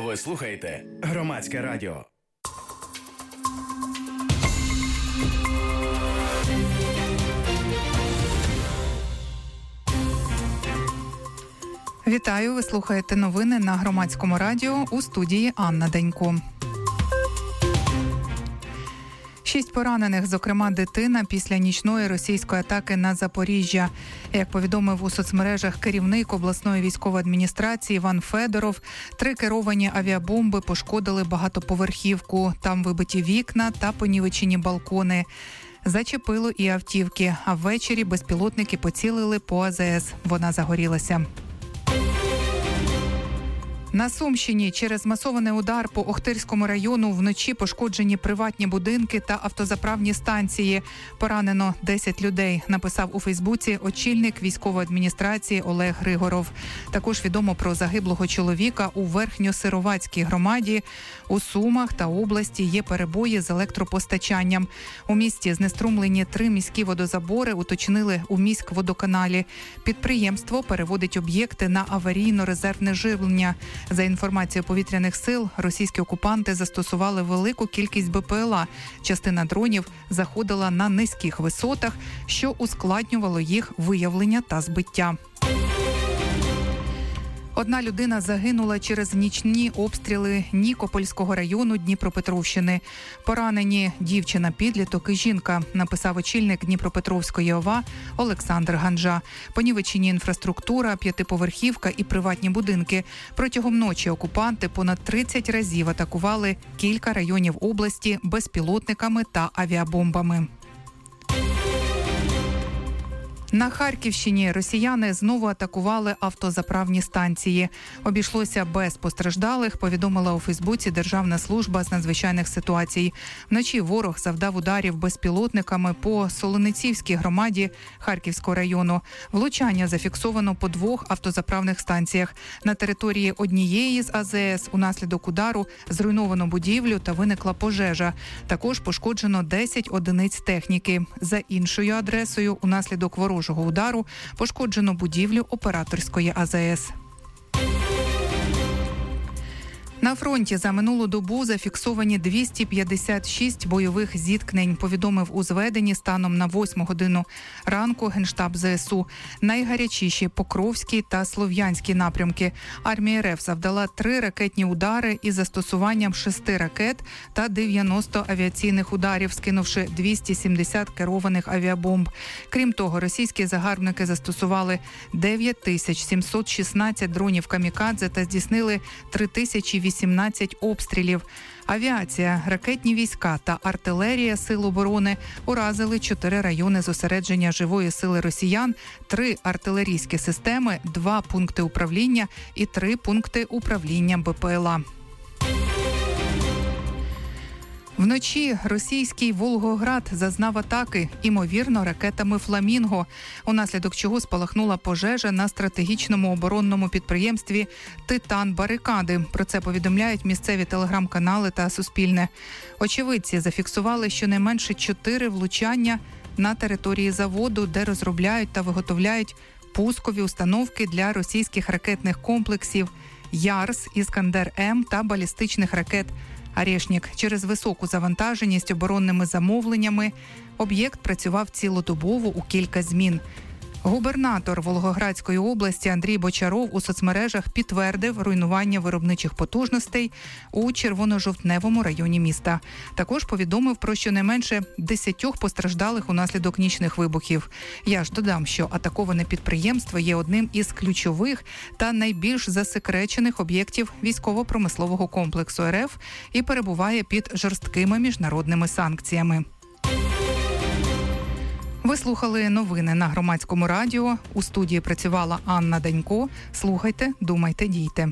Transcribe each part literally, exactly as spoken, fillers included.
Ви слухаєте Громадське радіо. Вітаю, ви слухаєте новини на Громадському радіо, у студії Анна Денько. Шість поранених, зокрема дитина, після нічної російської атаки на Запоріжжя. Як повідомив у соцмережах керівник обласної військової адміністрації Іван Федоров, три керовані авіабомби пошкодили багатоповерхівку. Там вибиті вікна та понівечені балкони. Зачепило і автівки, а ввечері безпілотники поцілили по А Зе Ес. Вона загорілася. На Сумщині через масований удар по Охтирському району вночі пошкоджені приватні будинки та автозаправні станції. Поранено десять людей, написав у Фейсбуці очільник військової адміністрації Олег Григоров. Також відомо про загиблого чоловіка у Верхньосировацькій громаді. У Сумах та області є перебої з електропостачанням. У місті знеструмлені три міські водозабори, уточнили у міськводоканалі. Підприємство переводить об'єкти на аварійно-резервне живлення. За інформацією повітряних сил, російські окупанти застосували велику кількість Бе Пе Ел А. Частина дронів заходила на низьких висотах, що ускладнювало їх виявлення та збиття. Одна людина загинула через нічні обстріли Нікопольського району Дніпропетровщини. Поранені дівчина-підліток і жінка, написав очільник Дніпропетровської О В А Олександр Ганжа. Понівечені інфраструктура, п'ятиповерхівка і приватні будинки. Протягом ночі окупанти понад тридцять разів атакували кілька районів області безпілотниками та авіабомбами. На Харківщині росіяни знову атакували автозаправні станції. Обійшлося без постраждалих, повідомила у Фейсбуці Державна служба з надзвичайних ситуацій. Вночі ворог завдав ударів безпілотниками по Солоницівській громаді Харківського району. Влучання зафіксовано по двох автозаправних станціях. На території однієї з А Зе Ес унаслідок удару зруйновано будівлю та виникла пожежа. Також пошкоджено десять одиниць техніки. За іншою адресою унаслідок ворожого удару пошкоджено будівлю операторської А Зе Ес. На фронті за минулу добу зафіксовані двісті п'ятдесят шість бойових зіткнень, повідомив у зведенні станом на восьму годину ранку Генштаб Зе Ес У. Найгарячіші – Покровський та Слов'янський напрямки. Армія Ер Еф завдала три ракетні удари із застосуванням шести ракет та дев'яносто авіаційних ударів, скинувши двісті сімдесят керованих авіабомб. Крім того, російські загарбники застосували дев'ять тисяч сімсот шістнадцять дронів камікадзе та здійснили три тисячі вісімнадцять обстрілів. Авіація, ракетні війська та артилерія Сил оборони уразили чотири райони зосередження живої сили росіян, три артилерійські системи, два пункти управління і три пункти управління Бе Пе Ел А. Вночі російський Волгоград зазнав атаки, імовірно, ракетами «Фламінго», унаслідок чого спалахнула пожежа на стратегічному оборонному підприємстві «Титан Барикади». Про це повідомляють місцеві телеграм-канали та Суспільне. Очевидці зафіксували щонайменше чотири влучання на території заводу, де розробляють та виготовляють пускові установки для російських ракетних комплексів «Ярс», «Іскандер-М» та балістичних ракет «Орешник». Через високу завантаженість оборонними замовленнями об'єкт працював цілодобово у кілька змін. Губернатор Волгоградської області Андрій Бочаров у соцмережах підтвердив руйнування виробничих потужностей у Червоно-Жовтневому районі міста. Також повідомив про щонайменше десятьох постраждалих унаслідок нічних вибухів. Я ж додам, що атаковане підприємство є одним із ключових та найбільш засекречених об'єктів військово-промислового комплексу Ер Еф і перебуває під жорсткими міжнародними санкціями. Ви слухали новини на Громадському радіо. У студії працювала Анна Денько. Слухайте, думайте, дійте.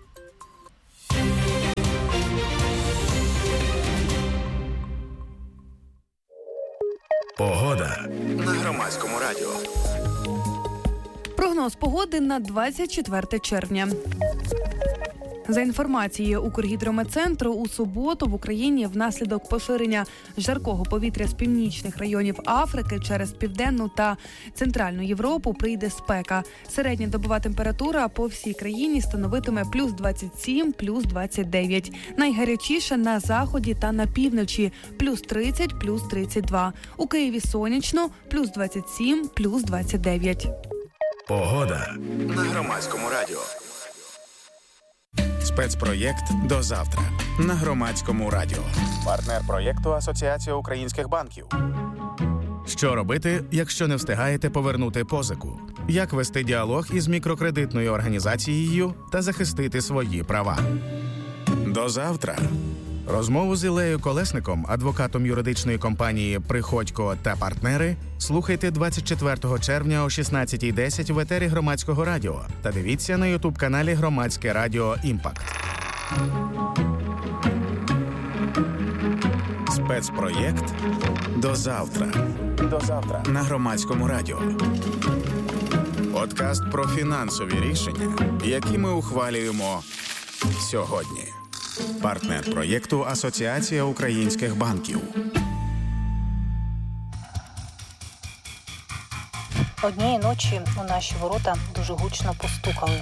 Погода на Громадському радіо. Прогноз погоди на двадцять четверте червня. За інформацією Укргідрометцентру, у суботу в Україні внаслідок поширення жаркого повітря з північних районів Африки через Південну та Центральну Європу прийде спека. Середня добова температура по всій країні становитиме плюс двадцять сім, плюс двадцять дев'ять. Найгарячіше на заході та на півночі – плюс тридцять, плюс тридцять два. У Києві сонячно – плюс двадцять сім, плюс двадцять дев'ять. Погода на Громадському радіо. Спецпроєкт «До завтра» на Громадському радіо. Партнер проєкту «Асоціація українських банків». Що робити, якщо не встигаєте повернути позику? Як вести діалог із мікрокредитною організацією та захистити свої права? До завтра. Розмову з Іллею Колесником, адвокатом юридичної компанії «Приходько та партнери», слухайте двадцять четвертого червня о шістнадцятій десять в етері Громадського радіо та дивіться на ютуб-каналі Громадське радіо «Імпакт». Спецпроєкт «До завтра». До завтра на Громадському радіо. Подкаст про фінансові рішення, які ми ухвалюємо сьогодні. Партнер проєкту «Асоціація українських банків». Однієї ночі у наші ворота дуже гучно постукали.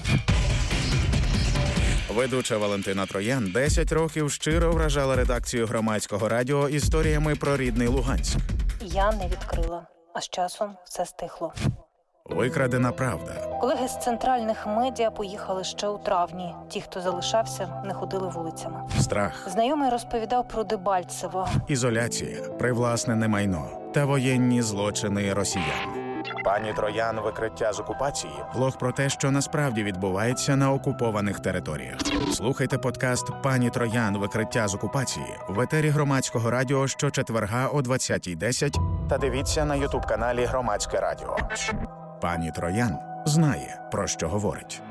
Ведуча Валентина Троян десять років щиро вражала редакцію Громадського радіо історіями про рідний Луганськ. Я не відкрила, а з часом все стихло. Викрадена правда. Колеги з центральних медіа поїхали ще у травні. Ті, хто залишався, не ходили вулицями. Страх. Знайомий розповідав про Дебальцево. Ізоляція, привласнене майно та воєнні злочини росіян. Пані Троян «Викриття з окупації» – блог про те, що насправді відбувається на окупованих територіях. Слухайте подкаст «Пані Троян. Викриття з окупації» в етері Громадського радіо щочетверга о двадцятій десять та дивіться на ютуб-каналі Громадське радіо. Пані Троян знає, про що говорить.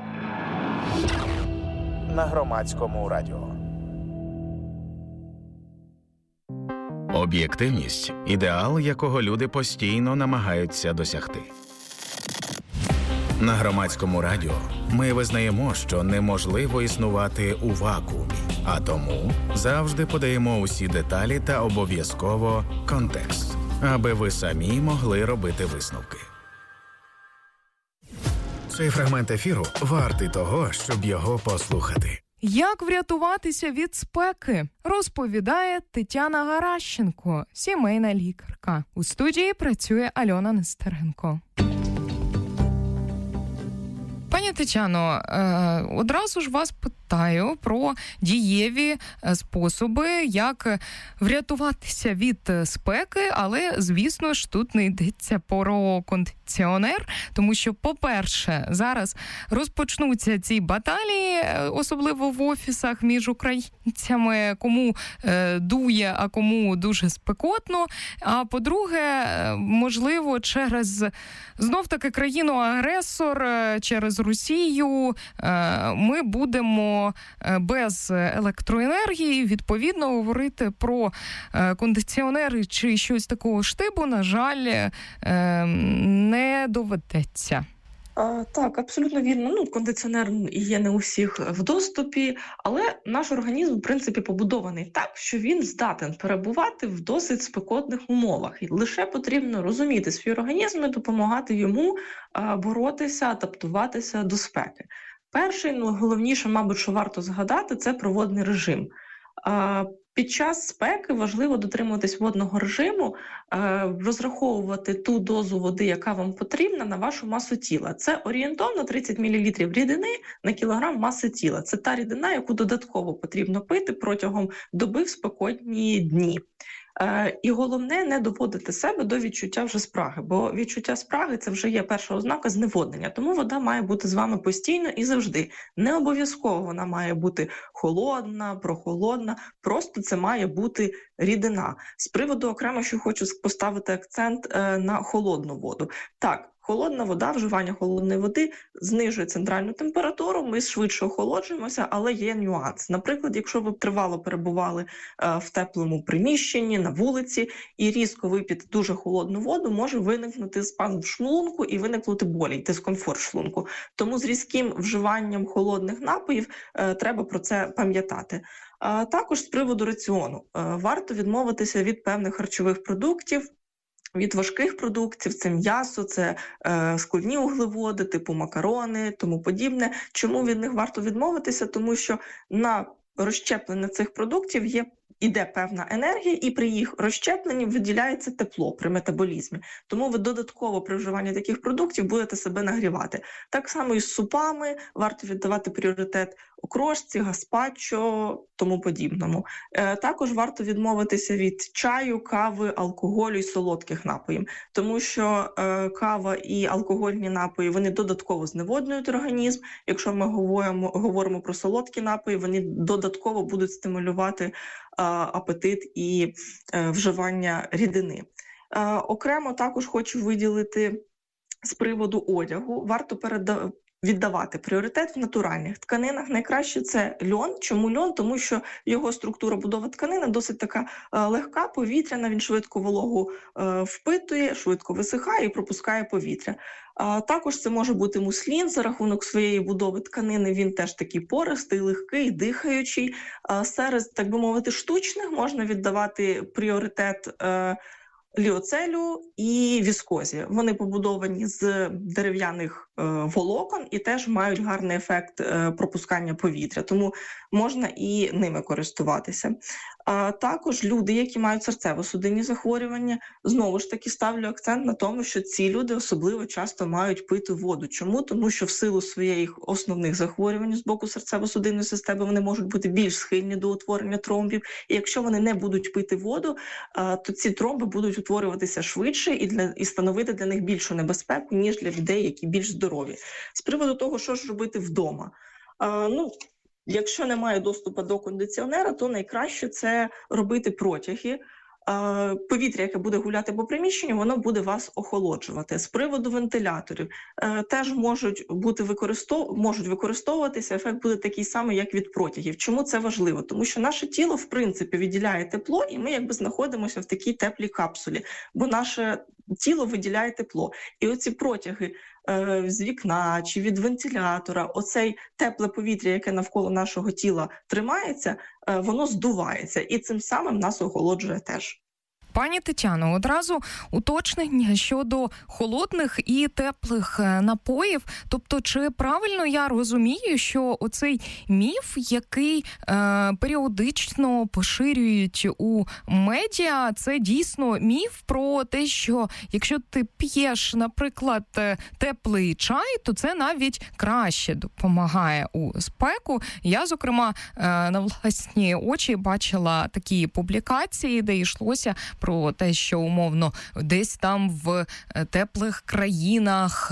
На Громадському радіо. Об'єктивність – ідеал, якого люди постійно намагаються досягти. На Громадському радіо ми визнаємо, що неможливо існувати у вакуумі, а тому завжди подаємо усі деталі та обов'язково контекст, аби ви самі могли робити висновки. Цей фрагмент ефіру вартий того, щоб його послухати. Як врятуватися від спеки, розповідає Тетяна Гаращенко, сімейна лікарка. У студії працює Альона Нестеренко. Пані Тетяно, одразу ж вас питаю про дієві способи, як врятуватися від спеки, але, звісно ж, тут не йдеться про кондиціонер, тому що, по-перше, зараз розпочнуться ці баталії, особливо в офісах між українцями, кому дує, а кому дуже спекотно, а по-друге, можливо, через, знов-таки, країну-агресор, через Росію ми будемо без електроенергії, відповідно, говорити про кондиціонери чи щось такого штибу, на жаль, не доведеться. А, так, абсолютно вірно. Ну, кондиціонер є не у всіх в доступі, але наш організм, в принципі, побудований так, що він здатен перебувати в досить спекотних умовах. І лише потрібно розуміти свій організм і допомагати йому а, боротися, адаптуватися до спеки. Перший, ну, головніше, мабуть, що варто згадати, це про водний режим. А, Під час спеки важливо дотримуватись водного режиму, розраховувати ту дозу води, яка вам потрібна, на вашу масу тіла. Це орієнтовно тридцять мілілітрів рідини на кілограм маси тіла. Це та рідина, яку додатково потрібно пити протягом доби в спекотні дні. І головне, не доводити себе до відчуття вже спраги, бо відчуття спраги – це вже є перша ознака зневоднення. Тому вода має бути з вами постійно і завжди. Не обов'язково вона має бути холодна, прохолодна, просто це має бути рідина. З приводу окремо, що хочу поставити акцент на холодну воду. Так, Холодна вода, вживання холодної води знижує центральну температуру, ми швидше охолоджуємося, але є нюанс. Наприклад, якщо ви тривало перебували в теплому приміщенні, на вулиці, і різко випити дуже холодну воду, може виникнути спазм в шлунку і виникнути болі, дискомфорт в шлунку. Тому з різким вживанням холодних напоїв треба про це пам'ятати. А також з приводу раціону. Варто відмовитися від певних харчових продуктів, від важких продуктів, це м'ясо, це е, складні углеводи, типу макарони, тому подібне. Чому від них варто відмовитися? Тому що на розщеплення цих продуктів є іде певна енергія, і при їх розщепленні виділяється тепло при метаболізмі. Тому ви додатково при вживанні таких продуктів будете себе нагрівати. Так само і з супами варто віддавати пріоритет окрошці, гаспачо, тому подібному. Е, також варто відмовитися від чаю, кави, алкоголю і солодких напоїв, тому що е, кава і алкогольні напої, вони додатково зневоднюють організм. Якщо ми говоримо, говоримо про солодкі напої, вони додатково будуть стимулювати апетит і е, вживання рідини. Е, окремо також хочу виділити з приводу одягу. Варто переда... віддавати пріоритет в натуральних тканинах. Найкраще це льон. Чому льон? Тому що його структура будови тканини досить така е, легка, повітряна, він швидко вологу е, впитує, швидко висихає і пропускає повітря. А також це може бути муслін за рахунок своєї будови тканини, він теж такий пористий, легкий, дихаючий. А серед, так би мовити, штучних можна віддавати пріоритет е, ліоцелю і віскозі. Вони побудовані з дерев'яних е, волокон і теж мають гарний ефект е, пропускання повітря, тому можна і ними користуватися. А також люди, які мають серцево-судинні захворювання, знову ж таки ставлю акцент на тому, що ці люди особливо часто мають пити воду. Чому? Тому що в силу своїх основних захворювань з боку серцево-судинної системи вони можуть бути більш схильні до утворення тромбів. І якщо вони не будуть пити воду, то ці тромби будуть утворюватися швидше і, для, і становити для них більшу небезпеку, ніж для людей, які більш здорові. З приводу того, що ж робити вдома. А, ну, Якщо немає доступу до кондиціонера, то найкраще це робити протяги. Повітря, яке буде гуляти по приміщенню, воно буде вас охолоджувати. З приводу вентиляторів теж можуть бути використов... можуть використовуватися, ефект буде такий самий, як від протягів. Чому це важливо? Тому що наше тіло, в принципі, виділяє тепло, і ми якби знаходимося в такій теплій капсулі, бо наше тіло виділяє тепло. І оці протяги е, з вікна чи від вентилятора, оцей тепле повітря, яке навколо нашого тіла тримається, е, воно здувається і цим самим нас охолоджує теж. Пані Тетяно, одразу уточнення щодо холодних і теплих напоїв. Тобто, чи правильно я розумію, що оцей міф, який е, періодично поширюють у медіа, це дійсно міф про те, що якщо ти п'єш, наприклад, теплий чай, то це навіть краще допомагає у спеку. Я, зокрема, е, на власні очі бачила такі публікації, де йшлося про те, що умовно десь там в теплих країнах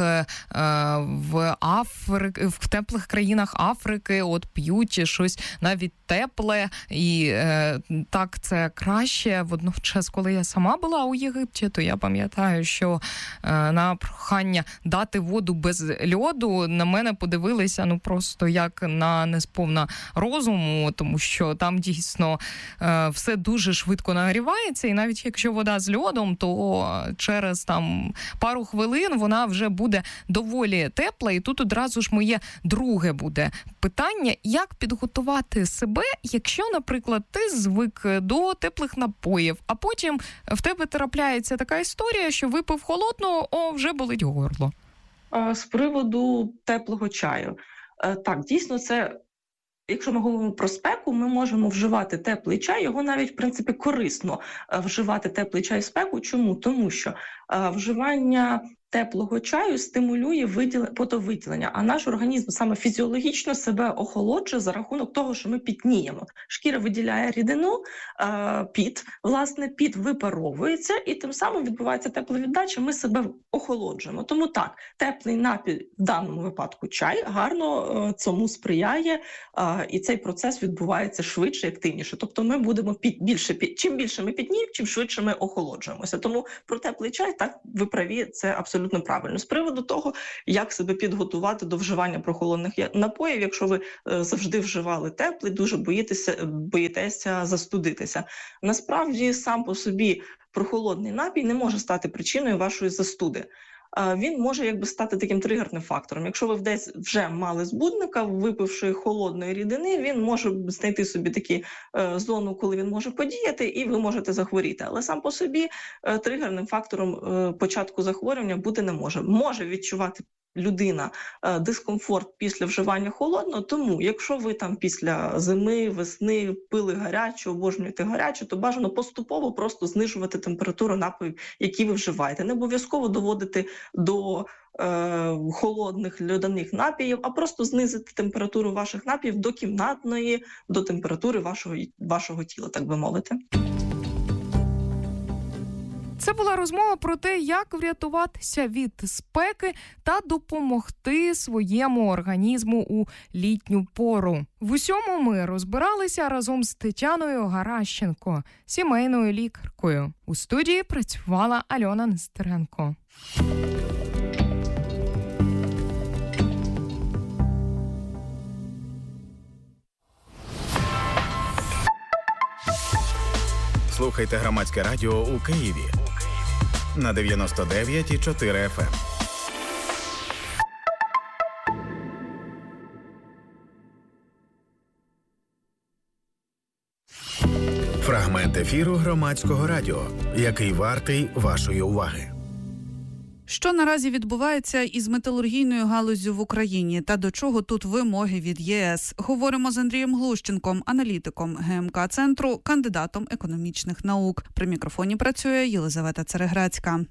в Афри... в теплих країнах Африки от п'ють щось навіть тепле, і е, так це краще. Водночас, коли я сама була у Єгипті, то я пам'ятаю, що е, на прохання дати воду без льоду на мене подивилися ну просто як на несповна розуму, тому що там дійсно е, все дуже швидко нагрівається, і навіть якщо вода з льодом, то через там пару хвилин вона вже буде доволі тепла. І тут одразу ж моє друге буде питання, як підготувати себе, якщо, наприклад, ти звик до теплих напоїв, а потім в тебе трапляється така історія, що випив холодного, о, вже болить горло. З приводу теплого чаю. Так, дійсно, це... Якщо ми говоримо про спеку, ми можемо вживати теплий чай, його навіть, в принципі, корисно вживати теплий чай в спеку. Чому? Тому що вживання теплого чаю стимулює виділення, потовиділення, а наш організм саме фізіологічно себе охолоджує за рахунок того, що ми пітніємо. Шкіра виділяє рідину, піт, власне, піт випаровується, і тим самим відбувається тепловіддача, ми себе охолоджуємо. Тому так, теплий напій, в даному випадку чай, гарно цьому сприяє, і цей процес відбувається швидше і активніше. Тобто ми будемо під, більше, чим більше ми пітніємо, чим швидше ми охолоджуємося. Тому про теплий чай, так, ви праві, це абсолютно абсолютно правильно. З приводу того, як себе підготувати до вживання прохолодних напоїв, якщо ви завжди вживали теплий, дуже боїтеся, боїтеся застудитися. Насправді, сам по собі прохолодний напій не може стати причиною вашої застуди. Він може якби стати таким тригерним фактором. Якщо ви десь вже мали збудника, випивши холодної рідини, він може знайти собі таку е, зону, коли він може подіяти, і ви можете захворіти. Але сам по собі е, тригерним фактором е, початку захворювання бути не може. Може відчувати людина е, дискомфорт після вживання холодного, тому якщо ви там після зими, весни пили гаряче, обожнюєте гаряче, то бажано поступово просто знижувати температуру напоїв, які ви вживаєте. Не обов'язково доводити до е, холодних льодяних напіїв, а просто знизити температуру ваших напіїв до кімнатної, до температури вашого, вашого тіла, так би мовити. Це була розмова про те, як врятуватися від спеки та допомогти своєму організму у літню пору. В усьому ми розбиралися разом з Тетяною Гаращенко, сімейною лікаркою. У студії працювала Альона Нестеренко. Слухайте Громадське радіо у Києві на дев'яносто дев'ять і чотири еф ем. Фрагмент ефіру Громадського радіо, який вартий вашої уваги. Що наразі відбувається із металургійною галуззю в Україні та до чого тут вимоги від ЄС? Говоримо з Андрієм Глущенком, аналітиком ге ем ка-центру, кандидатом економічних наук. При мікрофоні працює Єлизавета Цереграцька.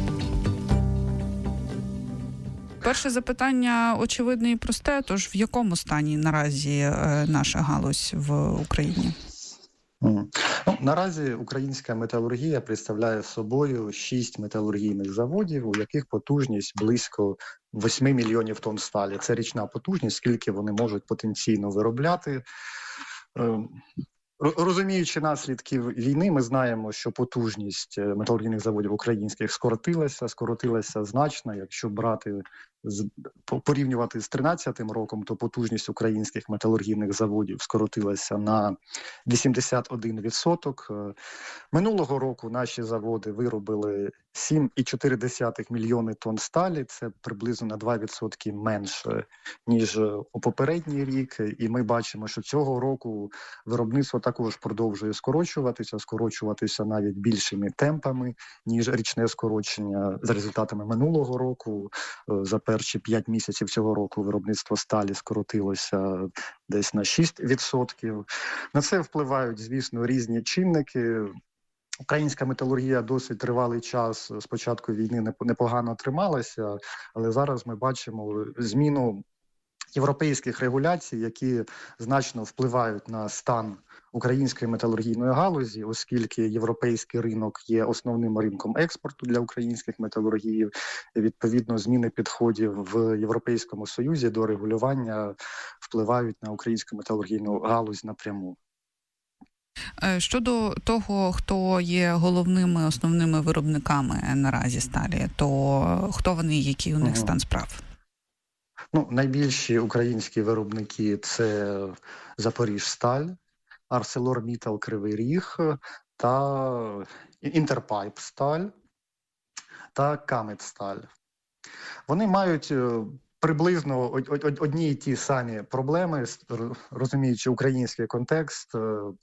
Перше запитання очевидне і просте, тож в якому стані наразі е, наша галузь в Україні? Ну, наразі українська металургія представляє собою шість металургійних заводів, у яких потужність близько восьми мільйонів тонн сталі. Це річна потужність, скільки вони можуть потенційно виробляти. Розуміючи наслідки війни, ми знаємо, що потужність металургійних заводів українських скоротилася, скоротилася значно. Якщо брати, порівнювати з тринадцятим роком, то потужність українських металургійних заводів скоротилася на вісімдесят один відсоток. Минулого року наші заводи виробили сім цілих чотири десятих мільйони тонн сталі, це приблизно на два відсотки менше, ніж у попередній рік. І ми бачимо, що цього року виробництво також продовжує скорочуватися, скорочуватися навіть більшими темпами, ніж річне скорочення за результатами минулого року. За перші п'ять місяців цього року виробництво сталі скоротилося десь на шість відсотків. На це впливають, звісно, різні чинники. Українська металургія досить тривалий час з початку війни непогано трималася, але зараз ми бачимо зміну європейських регуляцій, які значно впливають на стан української металургійної галузі, оскільки європейський ринок є основним ринком експорту для українських металургіїв. І, відповідно, зміни підходів в Європейському Союзі до регулювання впливають на українську металургійну галузь напряму. Щодо того, хто є головними, основними виробниками наразі сталі, то хто вони, який у них стан справ? Ну, найбільші українські виробники – це Запоріжсталь, ArcelorMittal Кривий Ріг та Інтерпайпсталь та Каметсталь. Вони мають приблизно одні й ті самі проблеми, розуміючи український контекст,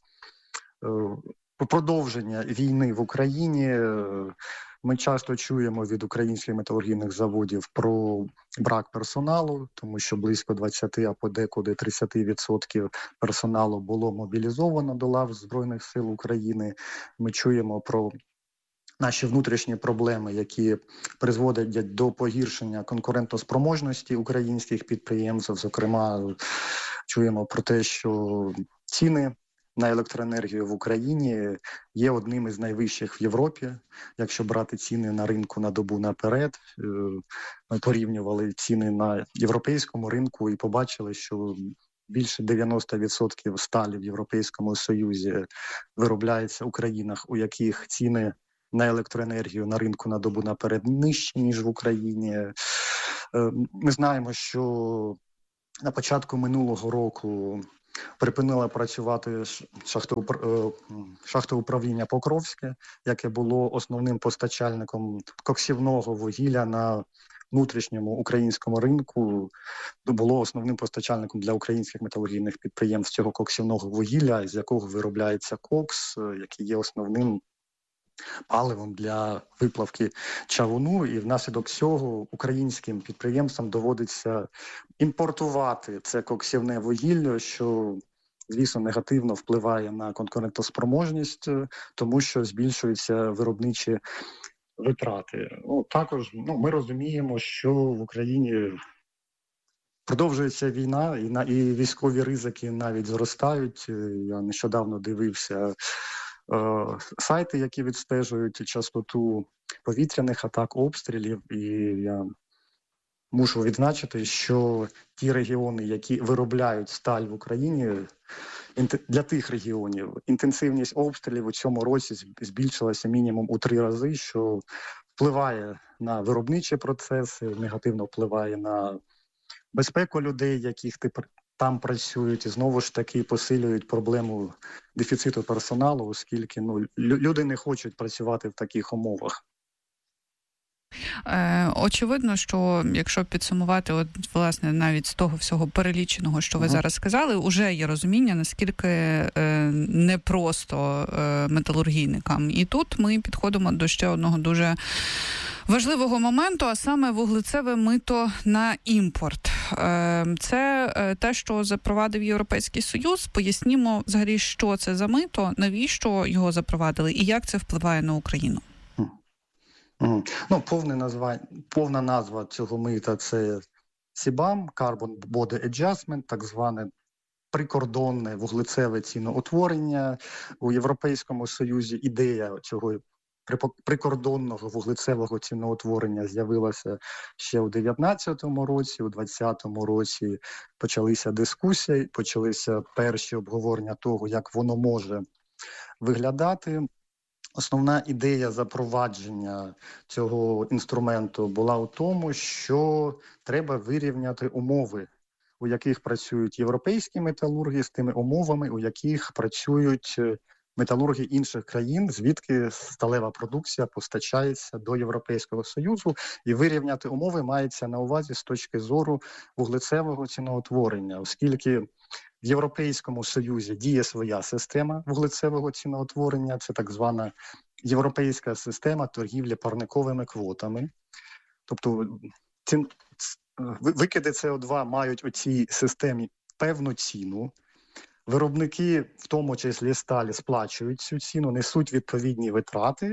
продовження війни в Україні. Ми часто чуємо від українських металургійних заводів про брак персоналу, тому що близько двадцять, а подекуди тридцять відсотків персоналу було мобілізовано до лав Збройних сил України. Ми чуємо про наші внутрішні проблеми, які призводять до погіршення конкурентоспроможності українських підприємств. Зокрема, чуємо про те, що ціни на електроенергію в Україні є одним із найвищих в Європі. Якщо брати ціни на ринку на добу наперед, ми порівнювали ціни на європейському ринку і побачили, що більше дев'яносто відсотків сталі в Європейському Союзі виробляється у країнах, у яких ціни на електроенергію на ринку на добу наперед нижчі, ніж в Україні. Ми знаємо, що на початку минулого року припинило працювати шахтоуправління Покровське, яке було основним постачальником коксівного вугілля на внутрішньому українському ринку, було основним постачальником для українських металургійних підприємств цього коксівного вугілля, з якого виробляється кокс, який є основним паливом для виплавки чавуну, і внаслідок цього українським підприємствам доводиться імпортувати це коксівне вугілля, що, звісно, негативно впливає на конкурентоспроможність, тому що збільшуються виробничі витрати. Ну, також ну, ми розуміємо, що в Україні продовжується війна, і, на, і військові ризики навіть зростають. Я нещодавно дивився е, сайти, які відстежують частоту повітряних атак, обстрілів, і я мушу відзначити, що ті регіони, які виробляють сталь в Україні, для тих регіонів інтенсивність обстрілів у цьому році збільшилася мінімум у три рази, що впливає на виробничі процеси, негативно впливає на безпеку людей, яких там працюють, і знову ж таки посилюють проблему дефіциту персоналу, оскільки ну, люди не хочуть працювати в таких умовах. Е, очевидно, що якщо підсумувати, от власне навіть з того всього переліченого, що ви uh-huh. зараз сказали, уже є розуміння, наскільки е, непросто е, металургійникам. І тут ми підходимо до ще одного дуже важливого моменту, а саме вуглецеве мито на імпорт. Е, це е, те, що запровадив Європейський Союз. Пояснімо взагалі, що це за мито, навіщо його запровадили і як це впливає на Україну. Mm. Ну, повне назва, повна назва цього мита – це сі бам, Carbon Border Adjustment, так зване прикордонне вуглецеве ціноутворення. У Європейському Союзі ідея цього прикордонного вуглецевого ціноутворення з'явилася ще у дев'ятнадцятому році, у двадцятому році почалися дискусії, почалися перші обговорення того, як воно може виглядати. Основна ідея запровадження цього інструменту була у тому, що треба вирівняти умови, у яких працюють європейські металурги, з тими умовами, у яких працюють металурги інших країн, звідки сталева продукція постачається до Європейського Союзу, і вирівняти умови мається на увазі з точки зору вуглецевого ціноутворення, оскільки в Європейському Союзі діє своя система вуглецевого ціноутворення, це так звана європейська система торгівлі парниковими квотами. Тобто ці, викиди С О два мають у цій системі певну ціну. Виробники, в тому числі сталі, сплачують цю ціну, несуть відповідні витрати.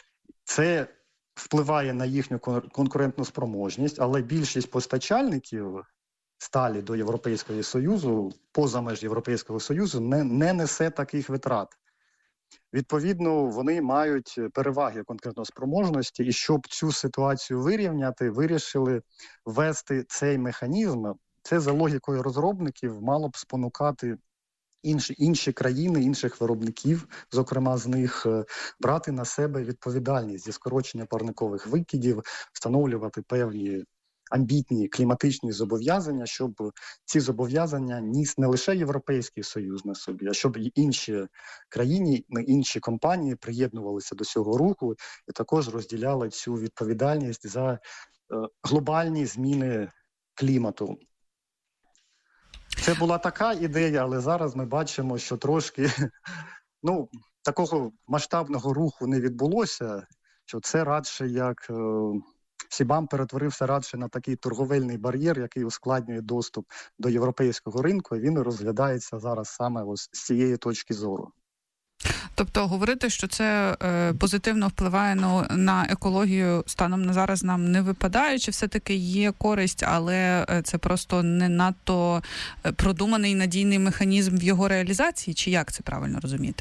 Це впливає на їхню конкурентну спроможність, але більшість постачальників сталі до Європейського Союзу, поза меж Європейського Союзу, не, не несе таких витрат. Відповідно, вони мають переваги конкурентоспроможності, і щоб цю ситуацію вирівняти, вирішили ввести цей механізм. Це за логікою розробників мало б спонукати інші, інші країни, інших виробників, зокрема з них, брати на себе відповідальність зі скорочення парникових викидів, встановлювати певні амбітні кліматичні зобов'язання, щоб ці зобов'язання ніс не лише Європейський Союз на собі, а щоб і інші країни, інші компанії приєднувалися до цього руху і також розділяли цю відповідальність за е, глобальні зміни клімату. Це була така ідея, але зараз ми бачимо, що трошки ну, такого масштабного руху не відбулося, що це радше як е, сі бам перетворився радше на такий торговельний бар'єр, який ускладнює доступ до європейського ринку, і він розглядається зараз саме ось з цієї точки зору. Тобто говорити, що це е, позитивно впливає на, на екологію станом на зараз нам не випадає, чи все-таки є користь, але це просто не надто продуманий надійний механізм в його реалізації, чи як це правильно розуміти?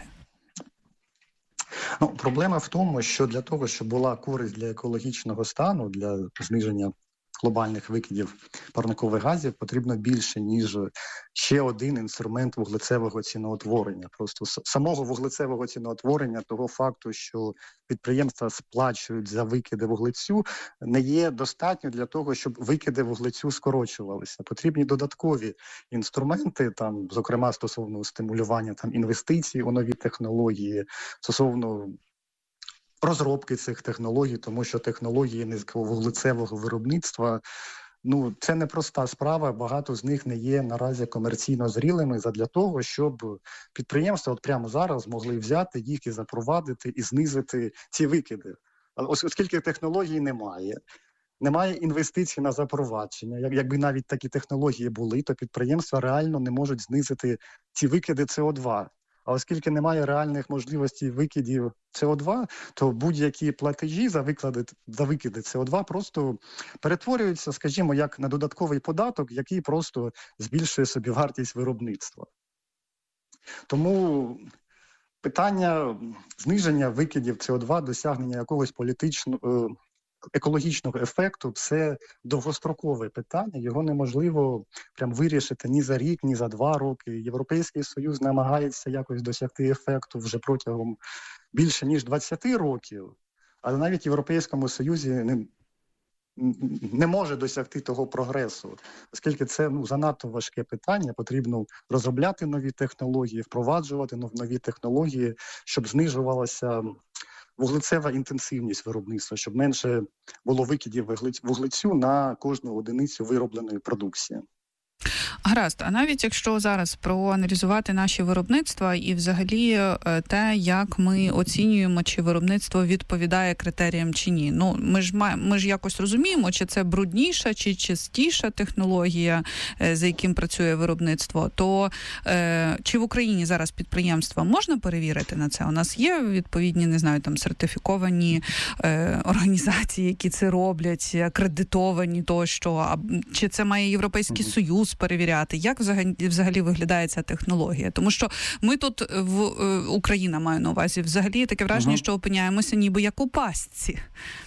Ну, проблема в тому, що для того, щоб була користь для екологічного стану, для зниження глобальних викидів парникових газів потрібно більше, ніж ще один інструмент вуглецевого ціноутворення. Просто самого вуглецевого ціноутворення, того факту, що підприємства сплачують за викиди вуглецю, не є достатньо для того, щоб викиди вуглецю скорочувалися. Потрібні додаткові інструменти, там, зокрема, стосовно стимулювання там, інвестицій у нові технології, стосовно розробки цих технологій, тому що технології низьковуглецевого виробництва, ну, це не проста справа, багато з них не є наразі комерційно зрілими задля того, щоб підприємства от прямо зараз могли взяти їх і запровадити, і знизити ці викиди. Оскільки технологій немає, немає інвестицій на запровадження, якби навіть такі технології були, то підприємства реально не можуть знизити ці викиди С О два. А оскільки немає реальних можливостей викидів С О два, то будь-які платежі за виклади, за викиди С О два просто перетворюються, скажімо, як на додатковий податок, який просто збільшує собівартість виробництва. Тому питання зниження викидів С О два, досягнення якогось політичного, екологічного ефекту – це довгострокове питання, його неможливо прям вирішити ні за рік, ні за два роки. Європейський Союз намагається якось досягти ефекту вже протягом більше ніж двадцяти років, але навіть в Європейському Союзі не, не може досягти того прогресу, оскільки це ну, занадто важке питання, потрібно розробляти нові технології, впроваджувати нові технології, щоб знижувалася вуглецева інтенсивність виробництва, щоб менше було викидів вуглецю на кожну одиницю виробленої продукції. Гаразд, а навіть якщо зараз проаналізувати наші виробництва і взагалі те, як ми оцінюємо, чи виробництво відповідає критеріям чи ні. Ну, ми ж маємо, ми ж якось розуміємо, чи це брудніша, чи чистіша технологія, за яким працює виробництво, то е, чи в Україні зараз підприємства можна перевірити на це? У нас є відповідні, не знаю, там сертифіковані е, організації, які це роблять, акредитовані тощо, а чи це має Європейський mm-hmm. Союз перевіряти, як взагалі, взагалі виглядає ця технологія. Тому що ми тут, в Україна маю на увазі, взагалі таке враження, угу. що опиняємося ніби як у пастці.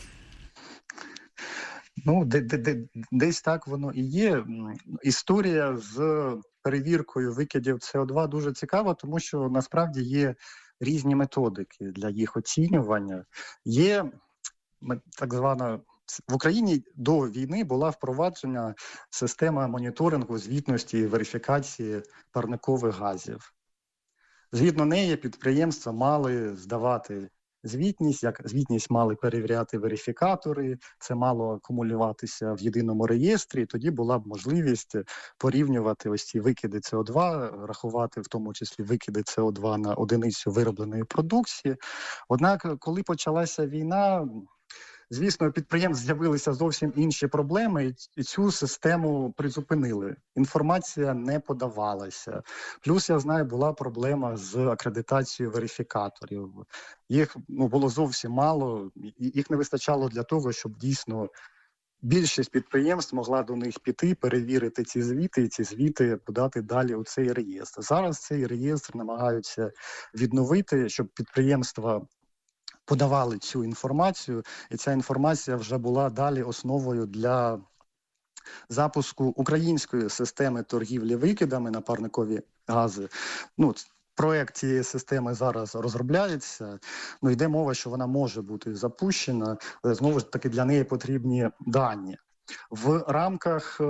Ну, де, де, де, десь так воно і є. Історія з перевіркою викидів С О два дуже цікава, тому що насправді є різні методики для їх оцінювання. Є так звана В Україні до війни була впроваджена система моніторингу, звітності і верифікації парникових газів. Згідно неї підприємства мали здавати звітність, як звітність мали перевіряти верифікатори, це мало акумулюватися в єдиному реєстрі, тоді була б можливість порівнювати ось ці викиди С О два, рахувати в тому числі викиди С О два на одиницю виробленої продукції. Однак, коли почалася війна, звісно, у підприємств з'явилися зовсім інші проблеми, і цю систему призупинили. Інформація не подавалася. Плюс, я знаю, була проблема з акредитацією верифікаторів. Їх ну, було зовсім мало, їх не вистачало для того, щоб дійсно більшість підприємств могла до них піти, перевірити ці звіти, і ці звіти подати далі у цей реєстр. Зараз цей реєстр намагаються відновити, щоб підприємства подавали цю інформацію, і ця інформація вже була далі основою для запуску української системи торгівлі викидами на парникові гази. Ну, проект цієї системи зараз розробляється. Ну, йде мова, що вона може бути запущена, але знову ж таки для неї потрібні дані. В рамках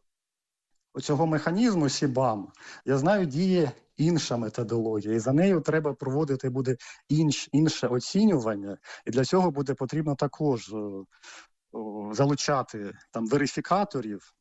цього механізму СІБАМ, я знаю, діє інша методологія, і за нею треба проводити буде інш, інше оцінювання, і для цього буде потрібно також о, о, залучати там верифікаторів.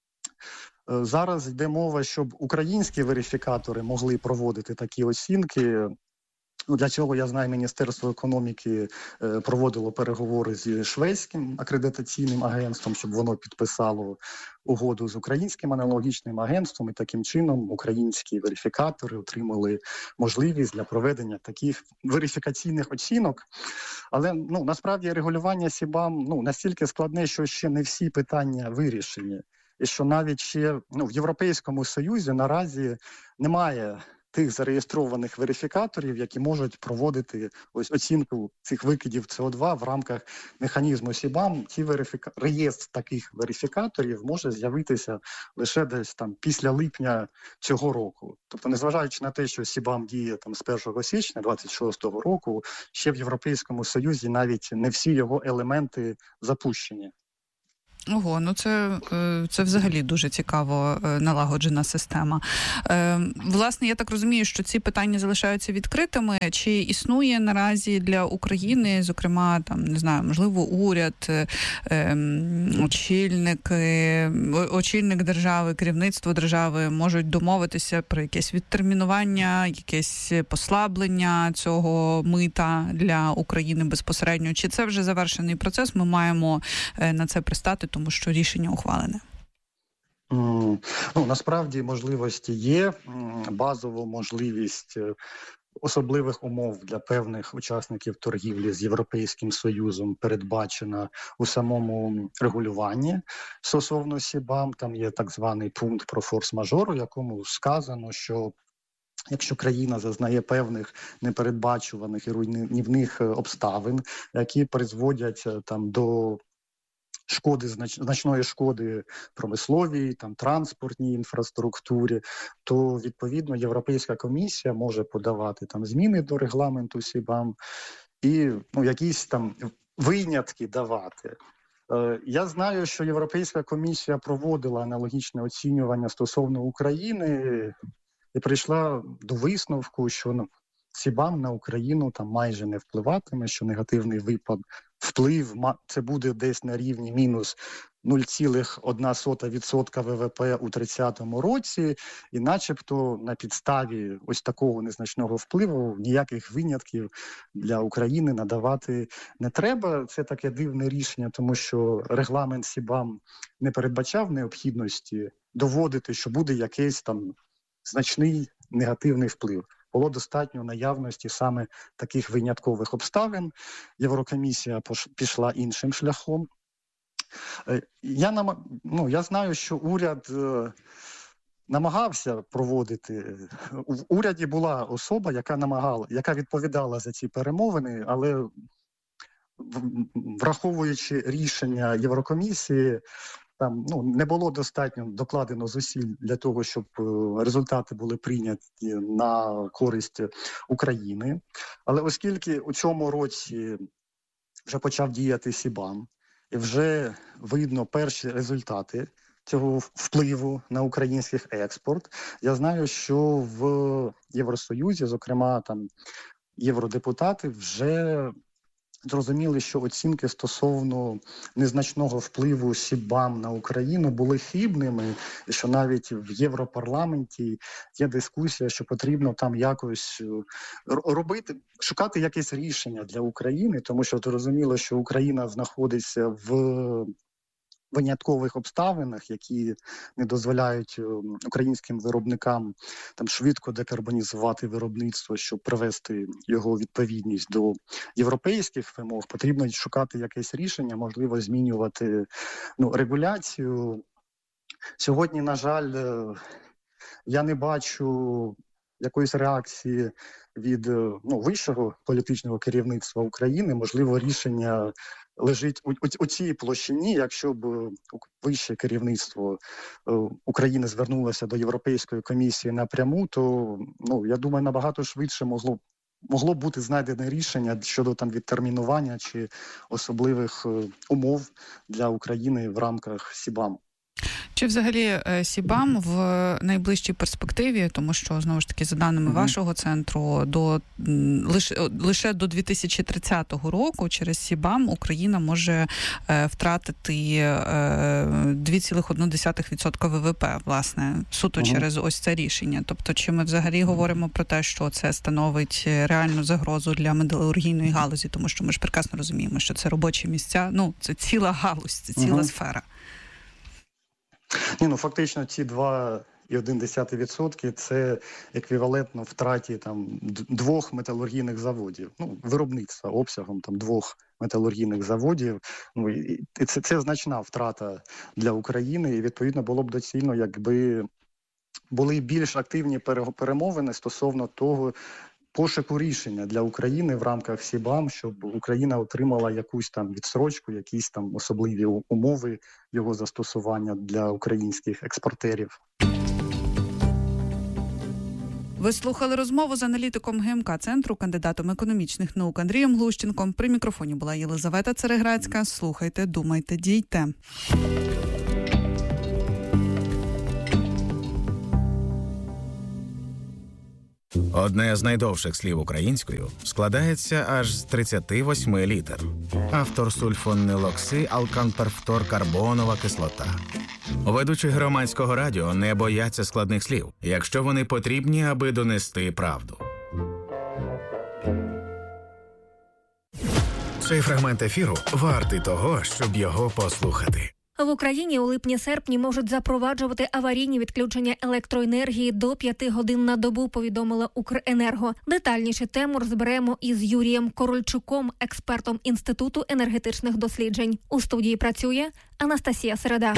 Зараз йде мова, щоб українські верифікатори могли проводити такі оцінки. Ну, для цього, я знаю, Міністерство економіки е, проводило переговори зі шведським акредитаційним агентством, щоб воно підписало угоду з українським аналогічним агентством, і таким чином українські верифікатори отримали можливість для проведення таких верифікаційних оцінок. Але ну, насправді регулювання СІБАМ ну, настільки складне, що ще не всі питання вирішені. І що навіть ще ну, в Європейському Союзі наразі немає тих зареєстрованих верифікаторів, які можуть проводити ось оцінку цих викидів С О два в рамках механізму СІБАМ. Ті верифіка... реєстр таких верифікаторів може з'явитися лише десь там після липня цього року. Тобто, незважаючи на те, що СІБАМ діє там з першого січня двадцять шостого року, ще в Європейському Союзі навіть не всі його елементи запущені. Ого, ну це, це взагалі дуже цікаво налагоджена система. Власне, я так розумію, що ці питання залишаються відкритими. Чи існує наразі для України, зокрема, там, не знаю, можливо, уряд, очільник, очільник держави, керівництво держави можуть домовитися про якесь відтермінування, якесь послаблення цього мита для України безпосередньо? Чи це вже завершений процес? Ми маємо на це пристати, тому що рішення ухвалене? Mm, ну, насправді можливості є. Базову можливість особливих умов для певних учасників торгівлі з Європейським Союзом передбачена у самому регулюванні стосовно СІБАМ. Там є так званий пункт про форс-мажор, у якому сказано, що якщо країна зазнає певних непередбачуваних і руйнівних обставин, які призводять там до шкоди, значної шкоди промисловій, там, транспортній інфраструктурі, то, відповідно, Європейська комісія може подавати там зміни до регламенту СІБАМ і ну, якісь там винятки давати. Е, я знаю, що Європейська комісія проводила аналогічне оцінювання стосовно України і прийшла до висновку, що ну, СІБАМ на Україну там майже не впливатиме, що негативний випад, вплив це буде десь на рівні мінус нуль цілих одна сота відсотка ВВП у тридцятому році, і начебто на підставі ось такого незначного впливу ніяких винятків для України надавати не треба. Це таке дивне рішення, тому що регламент СІБАМ не передбачав необхідності доводити, що буде якийсь там значний негативний вплив. Було достатньо наявності саме таких виняткових обставин. Єврокомісія пішла іншим шляхом. Я, нам, ну, я знаю, що уряд е, намагався проводити. В уряді була особа, яка намагала, яка відповідала за ці перемовини, але враховуючи рішення Єврокомісії, там ну, не було достатньо докладено зусиль для того, щоб результати були прийняті на користь України. Але оскільки у цьому році вже почав діяти СІБАМ, і вже видно перші результати цього впливу на український експорт, я знаю, що в Євросоюзі, зокрема, там євродепутати вже зрозуміли, що оцінки стосовно незначного впливу СІБАМ на Україну були хибними, і що навіть в Європарламенті є дискусія, що потрібно там якось робити, шукати якесь рішення для України, тому що зрозуміло, що Україна знаходиться в виняткових обставинах, які не дозволяють українським виробникам там швидко декарбонізувати виробництво, щоб привести його у відповідність до європейських вимог. Потрібно шукати якесь рішення, можливо, змінювати ну, регуляцію. Сьогодні, на жаль, я не бачу якоїсь реакції від ну, вищого політичного керівництва України. Можливо, рішення лежить у, у, у цій площині. Якщо б вище керівництво е, України звернулося до Європейської комісії напряму, то ну, я думаю, набагато швидше могло могло бути знайдене рішення щодо там відтермінування чи особливих е, умов для України в рамках СІБАМ. Чи взагалі СІБАМ в найближчій перспективі, тому що, знову ж таки, за даними mm-hmm. вашого центру, до лише, лише до дві тисячі тридцятого року через СІБАМ Україна може е, втратити е, два цілих одна десята відсотка ВВП, власне, суто mm-hmm. через ось це рішення. Тобто, чи ми взагалі mm-hmm. говоримо про те, що це становить реальну загрозу для металургійної галузі, тому що ми ж прекрасно розуміємо, що це робочі місця, ну, це ціла галузь, це ціла mm-hmm. сфера. Ні, ну фактично ці два цілих одна десята відсотка це еквівалентно втраті там двох металургійних заводів, ну виробництва обсягом там двох металургійних заводів. Ну і це, це значна втрата для України, і відповідно було б доцільно, якби були більш активні перемовини стосовно того, пошуку рішення для України в рамках СІБАМ, щоб Україна отримала якусь там відсрочку, якісь там особливі умови його застосування для українських експортерів. Ви слухали розмову з аналітиком ГМК-центру, кандидатом економічних наук Андрієм Глущенком. При мікрофоні була Єлизавета Цереграцька. Слухайте, думайте, дійте. Одне з найдовших слів українською складається аж з тридцяти восьми літер. Автор сульфонилокси алканперфторкарбонова кислота. Ведучі громадського радіо не бояться складних слів, якщо вони потрібні, аби донести правду. Цей фрагмент ефіру вартий того, щоб його послухати. В Україні у липні-серпні можуть запроваджувати аварійні відключення електроенергії до п'яти годин на добу, повідомила Укренерго. Детальніше тему розберемо із Юрієм Корольчуком, експертом Інституту енергетичних досліджень. У студії працює Анастасія Середа.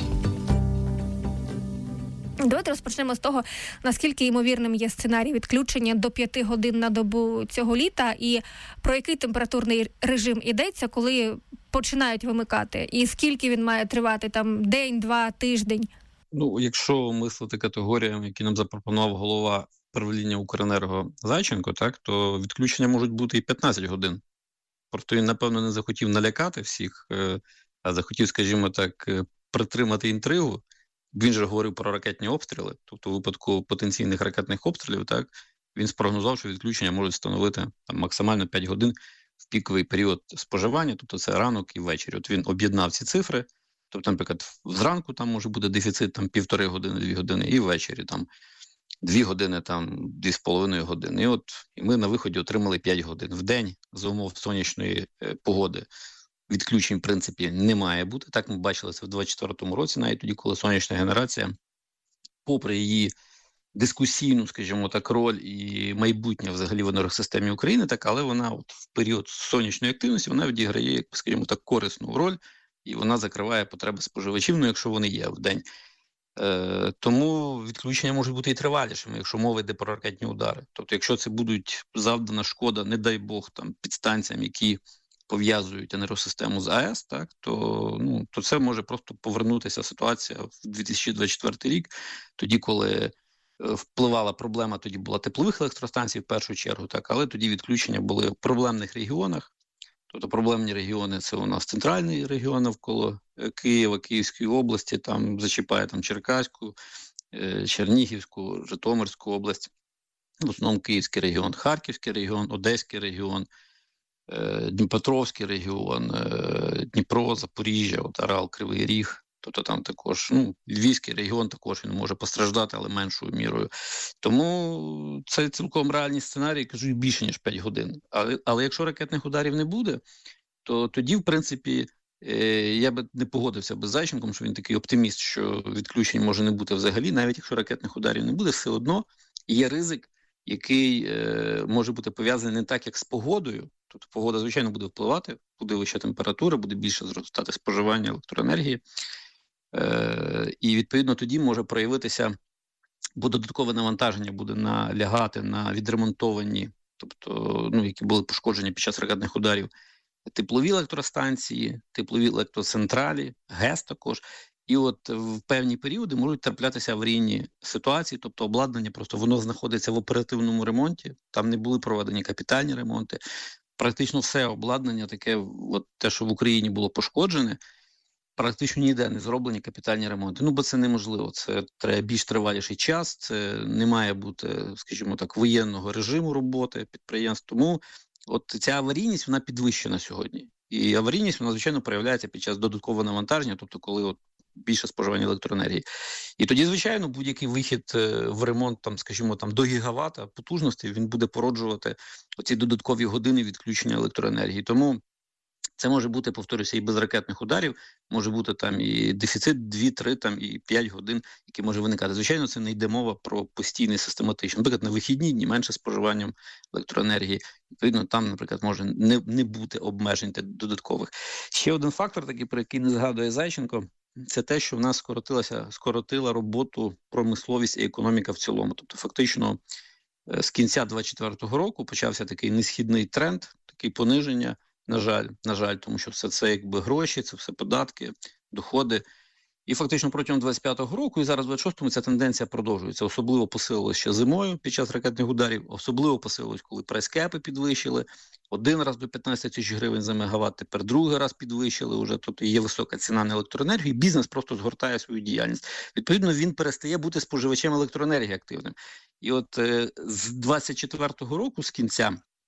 Давайте розпочнемо з того, наскільки ймовірним є сценарій відключення до п'яти годин на добу цього літа і про який температурний режим йдеться, коли починають вимикати, і скільки він має тривати, там день, два, тиждень? Ну, якщо мислити категоріями, які нам запропонував голова правління Укренерго Зайченко, так, то відключення можуть бути і п'ятнадцять годин. Просто він, напевно, не захотів налякати всіх, а захотів, скажімо так, притримати інтригу. Він же говорив про ракетні обстріли, тобто у випадку потенційних ракетних обстрілів, так, він спрогнозував, що відключення можуть становити там максимально п'ять годин в піковий період споживання, тобто це ранок і ввечері. От він об'єднав ці цифри, тобто, наприклад, зранку там може бути дефіцит там півтори години, дві години, і ввечері там дві години, там дві з половиною години. І от і ми на виході отримали п'ять годин. В день за умов сонячної е, погоди відключень, в принципі, не має бути. Так ми бачили це в двадцять четвертому році, навіть тоді, коли сонячна генерація, попри її дискусійну, скажімо так, роль і майбутнє взагалі в енергосистемі України, так, але вона от в період сонячної активності, вона відіграє, скажімо так, корисну роль, і вона закриває потреби споживачів, ну, якщо вони є в день. Е, тому відключення можуть бути і тривалішими, якщо мова йде про ракетні удари. Тобто, якщо це будуть завдана шкода, не дай Бог, там, підстанціям, які пов'язують енергосистему з АЕС, так, то, ну, то це може просто повернутися ситуація в дві тисячі двадцять четвертий рік, тоді, коли впливала проблема, тоді була теплових електростанцій в першу чергу, так, але тоді відключення були в проблемних регіонах. Тобто проблемні регіони – це у нас центральний регіон навколо Києва, Київської області, там зачіпає там Черкаську, Чернігівську, Житомирську область, в основному Київський регіон, Харківський регіон, Одеський регіон, Дніпропетровський регіон, Дніпро, Запоріжжя, от Арал, Кривий Ріг. Тобто там також, ну, Львівський регіон також він може постраждати, але меншою мірою. Тому це цілком реальні сценарії, кажу, більше, ніж п'ять годин. Але, але якщо ракетних ударів не буде, то тоді, в принципі, е, я би не погодився би з Зайченком, що він такий оптиміст, що відключень може не бути взагалі. Навіть якщо ракетних ударів не буде, все одно є ризик, який е, може бути пов'язаний не так, як з погодою. Тобто погода, звичайно, буде впливати, буде вища температура, буде більше зростати споживання електроенергії. Е, і, відповідно, тоді може проявитися, бо додаткове навантаження буде налягати на відремонтовані, тобто, ну, які були пошкоджені під час ракетних ударів, теплові електростанції, теплові електроцентралі, ГЕС також. І от в певні періоди можуть траплятися аварійні ситуації, тобто обладнання просто воно знаходиться в оперативному ремонті, там не були проведені капітальні ремонти. Практично все обладнання таке, от те, що в Україні було пошкоджене, практично ніде не зроблені капітальні ремонти. Ну, бо це неможливо, це треба більш триваліший час, це не має бути, скажімо так, воєнного режиму роботи підприємств. Тому от ця аварійність, вона підвищена сьогодні. І аварійність, вона, звичайно, проявляється під час додаткового навантаження, тобто коли от більше споживання електроенергії. І тоді, звичайно, будь-який вихід в ремонт, там, скажімо, там, до гігавата потужності, він буде породжувати оці додаткові години відключення електроенергії. Тому це може бути, повторюся, і без ракетних ударів, може бути там і дефіцит дві-три, там, і п'ять годин, які може виникати. Звичайно, це не йде мова про постійний систематичний. Наприклад, на вихідні дні менше споживанням електроенергії. Відповідно, там, наприклад, може не, не бути обмежень додаткових. Ще один фактор, такий, про який не згадує Зайченко, це те, що в нас скоротилася, скоротила роботу промисловість і економіка в цілому. Тобто фактично з кінця двадцять четвертого року почався такий несхідний тренд, таке пониження, на жаль, на жаль, тому що все це якби гроші, це все податки, доходи. І фактично протягом двадцять п'ятого року і зараз в двадцять шостому ця тенденція продовжується. Особливо посилилось ще зимою під час ракетних ударів, особливо посилилось, коли прайскепи підвищили. Один раз до п'ятнадцять тисяч гривень за мегаватт, тепер другий раз підвищили вже, тобто є висока ціна на електроенергію, і бізнес просто згортає свою діяльність. Відповідно, він перестає бути споживачем електроенергії активним. І от е, з двадцять четвертого року, з кінця,